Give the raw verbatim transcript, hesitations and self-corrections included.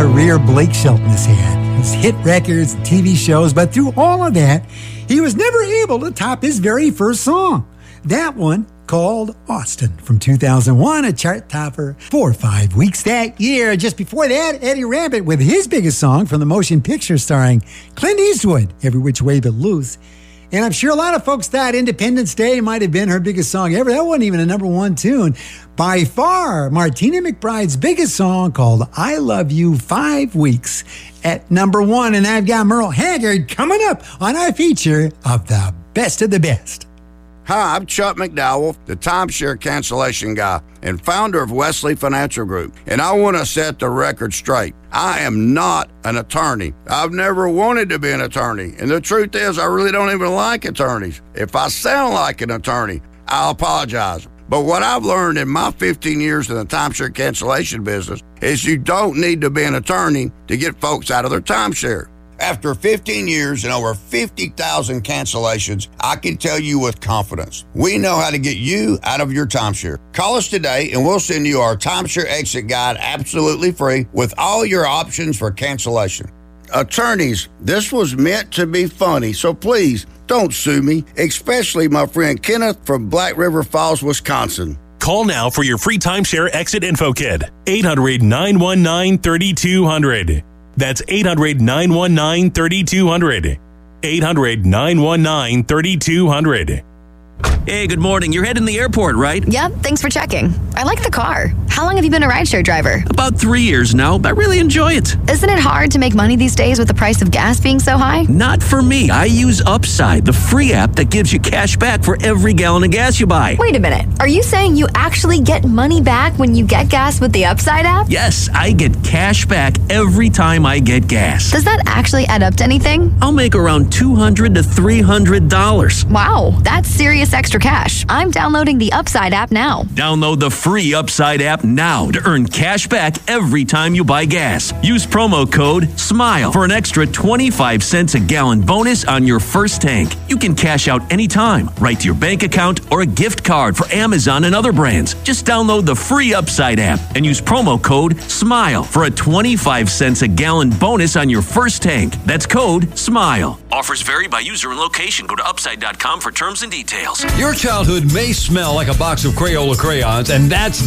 career Blake Shelton has had. His hit records and T V shows, but through all of that, he was never able to top his very first song. That one called Austin from two thousand one, a chart topper for five weeks that year. Just before that, Eddie Rabbitt with his biggest song from the motion picture starring Clint Eastwood, Every Which Way But Loose. And I'm sure a lot of folks thought Independence Day might have been her biggest song ever. That wasn't even a number one tune. By far, Martina McBride's biggest song called I Love You Five Weeks at number one. And I've got Merle Haggard coming up on our feature of the best of the best. Hi, I'm Chuck McDowell, the timeshare cancellation guy and founder of Wesley Financial Group, and I want to set the record straight. I am not an attorney. I've never wanted to be an attorney, and the truth is I really don't even like attorneys. If I sound like an attorney, I'll apologize. But what I've learned in my fifteen years in the timeshare cancellation business is you don't need to be an attorney to get folks out of their timeshare. After fifteen years and over fifty thousand cancellations, I can tell you with confidence, we know how to get you out of your timeshare. Call us today and we'll send you our timeshare exit guide absolutely free with all your options for cancellation. Attorneys, this was meant to be funny, so please don't sue me, especially my friend Kenneth from Black River Falls, Wisconsin. Call now for your free timeshare exit info kit. eight hundred, nine one nine, three two zero zero. That's eight hundred, nine one nine, three two zero zero. eight hundred, nine one nine, three two zero zero. Hey, good morning. You're heading to the airport, right? Yep, thanks for checking. I like the car. How long have you been a rideshare driver? About three years now. I really enjoy it. Isn't it hard to make money these days with the price of gas being so high? Not for me. I use Upside, the free app that gives you cash back for every gallon of gas you buy. Wait a minute. Are you saying you actually get money back when you get gas with the Upside app? Yes, I get cash back every time I get gas. Does that actually add up to anything? I'll make around two hundred to three hundred dollars. Wow, that's serious extra cash. I'm downloading the Upside app now. Download the free Upside app now to earn cash back every time you buy gas. Use promo code SMILE for an extra twenty-five cents a gallon bonus on your first tank. You can cash out anytime, right to your bank account or a gift card for Amazon and other brands. Just download the free Upside app and use promo code SMILE for a twenty-five cents a gallon bonus on your first tank. That's code SMILE. Offers vary by user and location. Go to upside dot com for terms and details. Your childhood may smell like a box of Crayola crayons, and that's